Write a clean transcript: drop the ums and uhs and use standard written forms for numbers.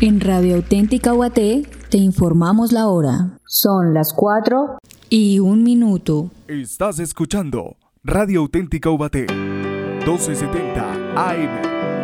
En Radio Auténtica Ubaté te informamos la hora. Son las 4:01. Estás escuchando Radio Auténtica Ubaté, 1270 AM.